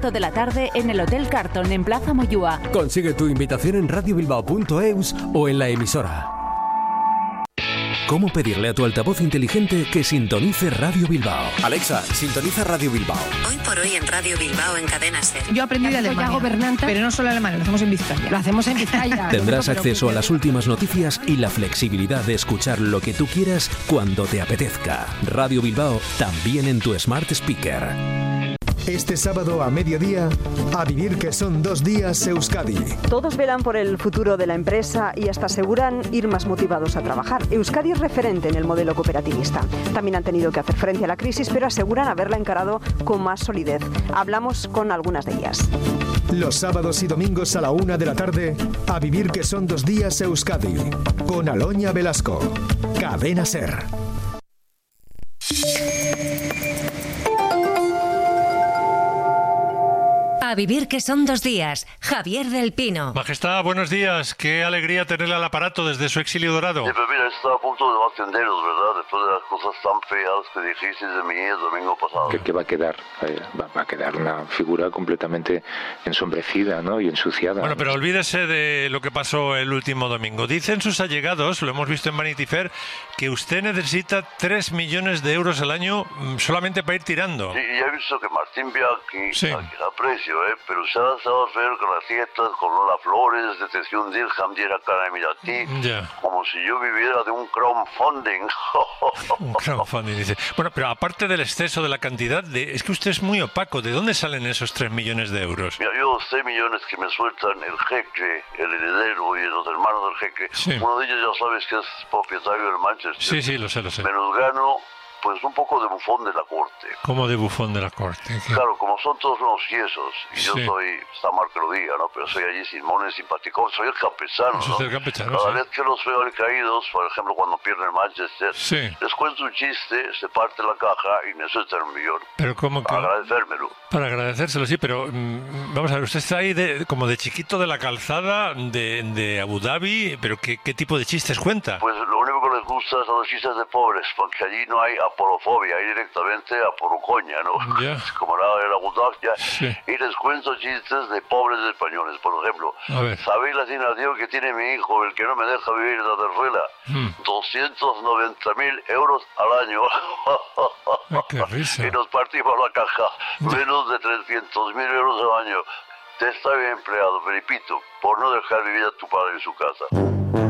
de la tarde en el Hotel Carton en Plaza Moyúa. Consigue tu invitación en radiobilbao.eus o en la emisora. ¿Cómo pedirle a tu altavoz inteligente que sintonice Radio Bilbao? Alexa, sintoniza Radio Bilbao. Hoy por hoy en Radio Bilbao en Cadena SER. Yo aprendí de Alemania, pero no solo alemán, lo hacemos en Vizcaya. Lo hacemos en Vizcaya. Tendrás acceso a las últimas noticias y la flexibilidad de escuchar lo que tú quieras cuando te apetezca. Radio Bilbao, también en tu Smart Speaker. Este sábado a mediodía, a vivir que son 2 días Euskadi. Todos velan por el futuro de la empresa y hasta aseguran ir más motivados a trabajar. Euskadi es referente en el modelo cooperativista. También han tenido que hacer frente a la crisis, pero aseguran haberla encarado con más solidez. Hablamos con algunas de ellas. Los sábados y domingos a la 1 de la tarde, a vivir que son 2 días Euskadi. Con Aloña Velasco. Cadena SER. A vivir que son 2 días. Javier del Pino. Majestad, buenos días. Qué alegría tenerle al aparato desde su exilio dorado. Sí, pero mira, estaba a punto de no atenderos, ¿verdad? Después de las cosas tan feas que dijisteis de mí el domingo pasado. Que va a quedar, va a quedar una figura completamente ensombrecida, ¿no? Y ensuciada. Bueno, pero olvídese de lo que pasó el último domingo. Dicen sus allegados, lo hemos visto en Vanity Fair, que usted necesita 3 millones de euros al año solamente para ir tirando. Sí, y he visto que Martín Bianchi, sí, a quien aprecio, pero se ha lanzado a hacer recetas con Lola Flores, de un dirham de cara a Miratí, como si yo viviera de un crowdfunding. Un crowdfunding, dice. Bueno, pero aparte del exceso de la cantidad, es que usted es muy opaco. ¿De dónde salen esos 3 millones de euros? Mira, yo 6 millones que me sueltan el jeque, el heredero y los hermanos del jeque. Sí. Uno de ellos ya sabes que es propietario del Manchester. Sí, sí, lo sé. Menos gano, pues un poco de bufón de la corte. ¿Cómo de bufón de la corte? ¿Qué? Claro, como son todos unos yesos, y yo soy, está mal que lo diga, ¿no? Pero soy allí Simón, simpático, soy el campesano, ¿no? Soy el campesano, Cada vez que los veo caídos, por ejemplo, cuando pierden el Manchester, les cuento un chiste, se parte la caja y necesitan 1 millón. ¿Pero cómo que? Para agradecérmelo. Para agradecérselo, sí, pero vamos a ver, usted está ahí como de chiquito de la calzada de Abu Dhabi, pero ¿qué tipo de chistes cuenta? Pues lo único que les gusta son los chistes de pobres, porque allí no hay aporofobia, hay directamente aporocoña, ¿no? Como era Abu Dhabi, y les cuento chistes de pobres españoles. Por ejemplo, ¿sabéis la asignación que tiene mi hijo, el que no me deja vivir en la terzuela? 290.000 euros al año. ¡Qué risa! Y nos partimos la caja, menos de 300.000 euros al año. Te está bien empleado, Felipito, por no dejar vivir a tu padre en su casa.